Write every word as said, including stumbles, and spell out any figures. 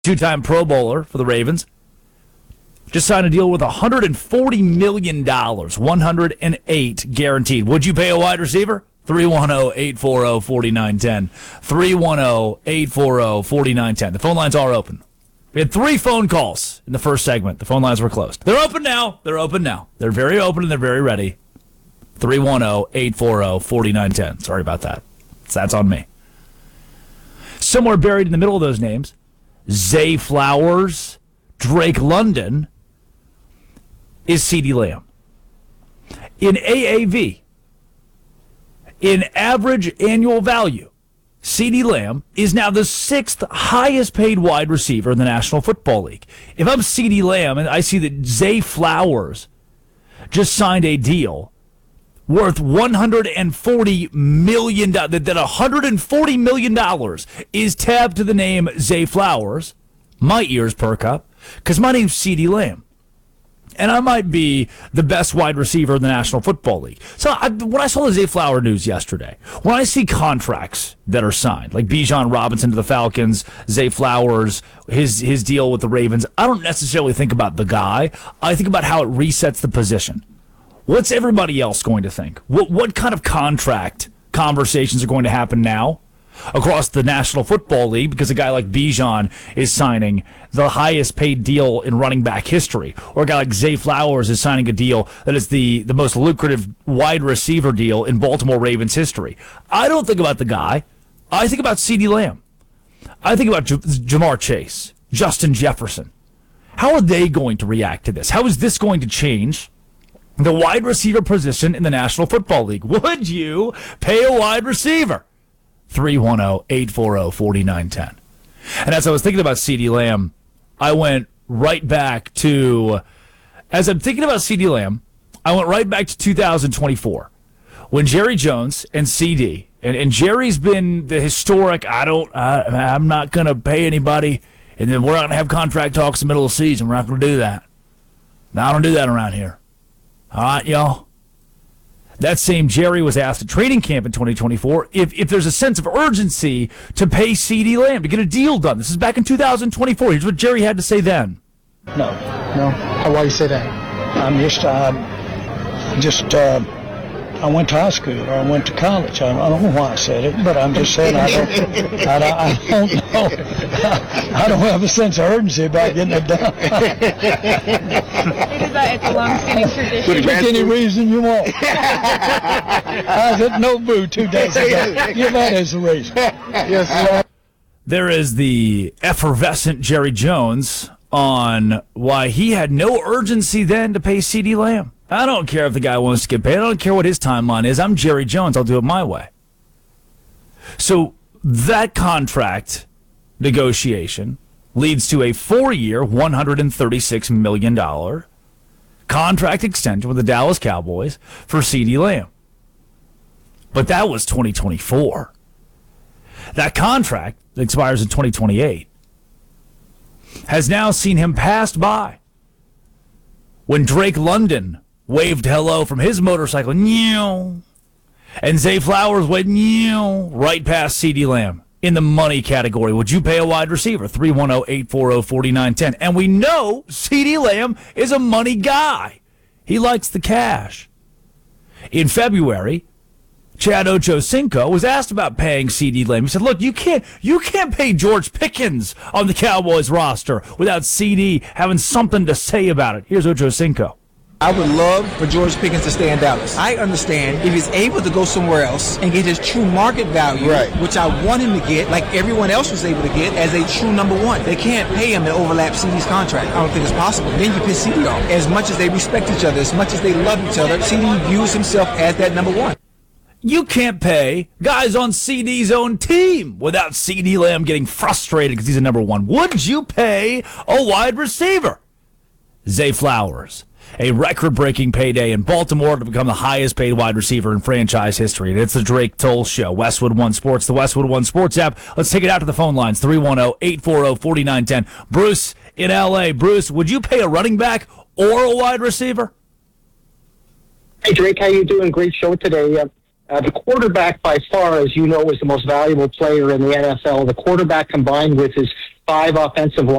two-time Pro Bowler for the Ravens, just signed a deal with one hundred forty million dollars, one hundred eight guaranteed. Would you pay a wide receiver? three one zero, eight four zero, four nine one zero. three one zero, eight four zero, four nine one zero. The phone lines are open. We had three phone calls in the first segment. The phone lines were closed. They're open now. They're open now. They're very open and they're very ready. three one zero, eight four zero, four nine one zero. Sorry about that. That's on me. Somewhere buried in the middle of those names, Zay Flowers, Drake London, is CeeDee Lamb. In A A V, in average annual value, CeeDee Lamb is now the sixth highest paid wide receiver in the National Football League. If I'm CeeDee Lamb and I see that Zay Flowers just signed a deal worth one hundred forty million dollars, that, that one hundred forty million dollars is tabbed to the name Zay Flowers, my ears perk up, because my name's CeeDee Lamb. And I might be the best wide receiver in the National Football League. So I, when I saw the Zay Flower news yesterday, when I see contracts that are signed, like Bijan Robinson to the Falcons, Zay Flowers, his his deal with the Ravens, I don't necessarily think about the guy. I think about how it resets the position. What's everybody else going to think? What what kind of contract conversations are going to happen now across the National Football League, because a guy like Bijan is signing the highest paid deal in running back history, or a guy like Zay Flowers is signing a deal that is the, the most lucrative wide receiver deal in Baltimore Ravens history. I don't think about the guy. I think about CeeDee Lamb. I think about J- Jamar Chase, Justin Jefferson. How are they going to react to this? How is this going to change the wide receiver position in the National Football League? Would you pay a wide receiver? three one zero, eight four zero, four nine one zero. And as I was thinking about CeeDee Lamb, I went right back to, as I'm thinking about CeeDee Lamb, I went right back to two thousand twenty-four when Jerry Jones and C D, and, and Jerry's been the historic, I don't, I, I'm not going to pay anybody, and then we're not going to have contract talks in the middle of the season. We're not going to do that. No, I don't do that around here. All right, y'all. That same Jerry was asked at training camp in twenty twenty-four if, if there's a sense of urgency to pay CeeDee Lamb, to get a deal done. This is back in two thousand twenty-four. Here's what Jerry had to say then. No, no. Why do you say that? I'm just, uh, just, uh, I went to high school or I went to college. I, I don't know why I said it, but I'm just saying I don't, I, don't- I don't know. I don't have a sense of urgency about getting it done. It is a, it's a long-standing tradition. Pick any reason you want. I was at Nobu two days ago. Give that as a reason. Yes, sir. There is the effervescent Jerry Jones on why he had no urgency then to pay CeeDee Lamb. I don't care if the guy wants to get paid. I don't care what his timeline is. I'm Jerry Jones. I'll do it my way. So that contract negotiation leads to a four-year, one hundred thirty-six million dollars contract extension with the Dallas Cowboys for CeeDee Lamb. But that was twenty twenty-four. That contract that expires in twenty twenty-eight has now seen him passed by when Drake London waved hello from his motorcycle, and Zay Flowers went right past CeeDee Lamb in the money category. Would you pay a wide receiver? three one zero, eight four zero, four nine one zero. And we know CeeDee Lamb is a money guy. He likes the cash. In February, Chad Ochocinco was asked about paying CeeDee Lamb. He said, look, you can't you can't pay George Pickens on the Cowboys roster without C D having something to say about it. Here's Ochocinco. I would love for George Pickens to stay in Dallas. I understand if he's able to go somewhere else and get his true market value, Right. which I want him to get, like everyone else was able to get, as a true number one. They can't pay him to overlap C D's contract. I don't think it's possible. Then you piss C D off. As much as they respect each other, as much as they love each other, C D views himself as that number one. You can't pay guys on C D's own team without CeeDee Lamb getting frustrated because he's a number one. Would you pay a wide receiver? Zay Flowers. A record-breaking payday in Baltimore to become the highest-paid wide receiver in franchise history. And it's the Drake Toll Show. Westwood One Sports, the Westwood One Sports app. Let's take it out to the phone lines. three one zero, eight four zero, four nine one zero. Bruce in L A. Bruce, would you pay a running back or a wide receiver? Hey, Drake, how you doing? Great show today. Uh, Uh, the quarterback, by far, as you know, is the most valuable player in the N F L. The quarterback combined with his five offensive